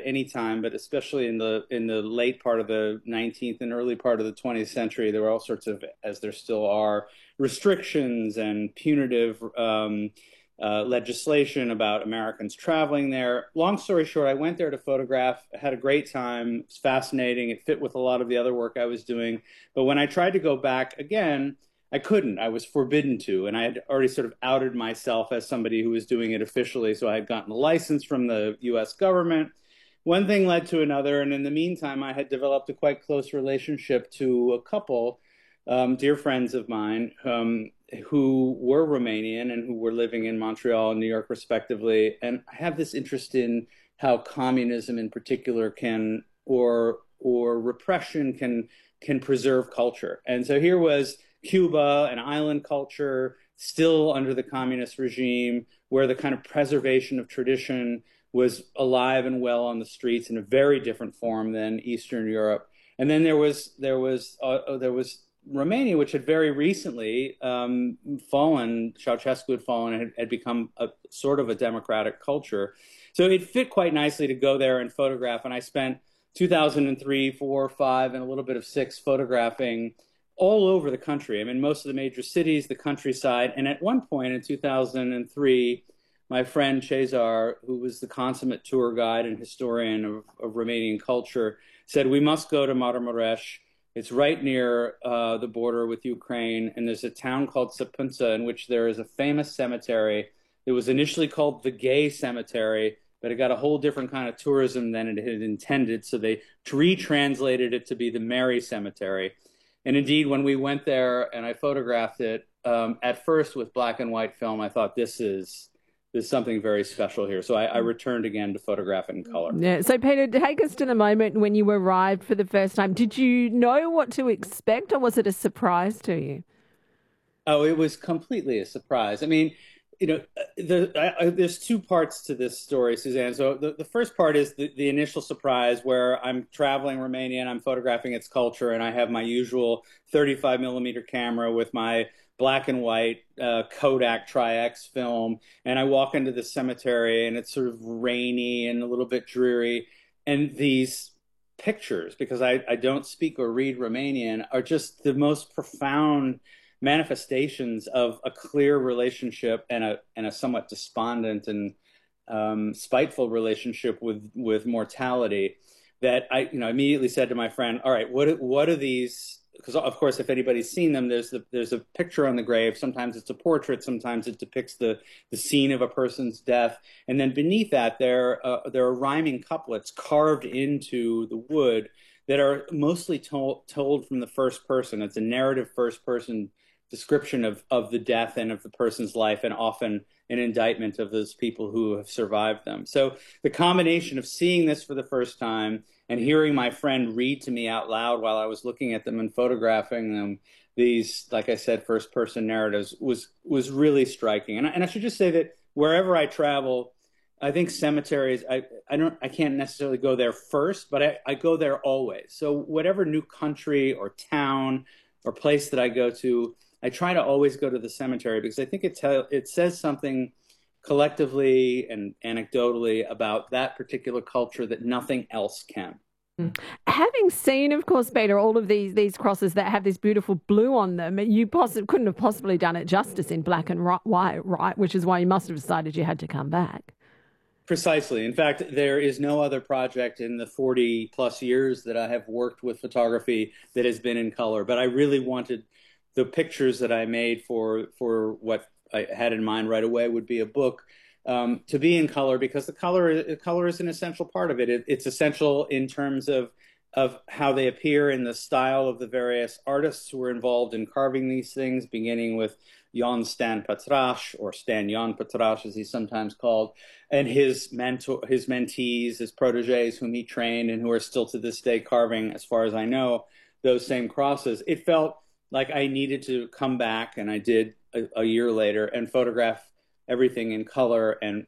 any time, but especially in the late part of the 19th and early part of the 20th century, there were all sorts of, as there still are, restrictions and punitive legislation about Americans traveling there. Long story short, I went there to photograph, had a great time. It was fascinating. It fit with a lot of the other work I was doing. But when I tried to go back again, I couldn't. I was forbidden to, and I had already sort of outed myself as somebody who was doing it officially. So I had gotten a license from the US government. One thing led to another, and in the meantime, I had developed a quite close relationship to a couple, dear friends of mine, who were Romanian and who were living in Montreal and New York, respectively. And I have this interest in how communism, in particular, can or repression can preserve culture. And so here was Cuba, an island culture, still under the communist regime, where the kind of preservation of tradition was alive and well on the streets in a very different form than Eastern Europe. And then there was Romania, which had very recently fallen. Ceausescu had fallen and had become a sort of a democratic culture. So it fit quite nicely to go there and photograph. And I spent 2003, 4, 5, and a little bit of 6 photographing all over the country. I mean, most of the major cities, the countryside. And at one point in 2003, my friend Cezar, who was the consummate tour guide and historian of Romanian culture, said, we must go to Maramuresh. It's right near the border with Ukraine. And there's a town called Săpânța in which there is a famous cemetery. It was initially called the Gay Cemetery, but it got a whole different kind of tourism than it had intended. So they retranslated it to be the Merry Cemetery. And indeed, when we went there and I photographed it, at first with black and white film, I thought there's something very special here. So I returned again to photograph it in color. Yeah. So Peter, take us to the moment when you arrived for the first time. Did you know what to expect, or was it a surprise to you? Oh, it was completely a surprise. I mean, there's 2 parts to this story, Suzanne. So the first part is the initial surprise, where I'm traveling Romania and I'm photographing its culture, and I have my usual 35 millimeter camera with my black and white Kodak Tri-X film, and I walk into the cemetery and it's sort of rainy and a little bit dreary, and these pictures, because I don't speak or read Romanian, are just the most profound manifestations of a clear relationship and a somewhat despondent and spiteful relationship with mortality, that I immediately said to my friend, all right, what are these? Because of course, if anybody's seen them, there's a picture on the grave. Sometimes it's a portrait, sometimes it depicts the scene of a person's death, and then beneath that there are rhyming couplets carved into the wood that are mostly told from the first person. It's a narrative first person description of the death and of the person's life, and often an indictment of those people who have survived them. So the combination of seeing this for the first time and hearing my friend read to me out loud while I was looking at them and photographing them, these, like I said, first person narratives, was really striking. And I should just say that wherever I travel, I think cemeteries, I can't necessarily go there first, but I go there always. So whatever new country or town or place that I go to, I try to always go to the cemetery, because I think it says something collectively and anecdotally about that particular culture that nothing else can. Having seen, of course, Peter, all of these crosses that have this beautiful blue on them, you couldn't have possibly done it justice in black and white, right? Which is why you must have decided you had to come back. Precisely. In fact, there is no other project in the 40 plus years that I have worked with photography that has been in color. But I really wanted the pictures that I made for what I had in mind right away would be a book, to be in color, because the color is an essential part of it. It's essential in terms of how they appear in the style of the various artists who were involved in carving these things, beginning with Jan Stan Petraș, or Stan Jan Petraș as he's sometimes called, and his mentees, his proteges whom he trained and who are still to this day carving, as far as I know, those same crosses. It felt like I needed to come back, and I did a year later, and photograph everything in color and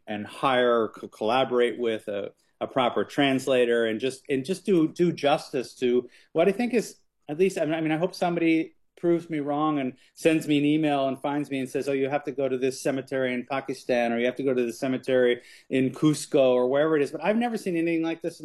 collaborate with a proper translator, and just do justice to what I think is, at least, I mean, I hope somebody proves me wrong and sends me an email and finds me and says, oh, you have to go to this cemetery in Pakistan, or you have to go to the cemetery in Cusco, or wherever it is. But I've never seen anything like this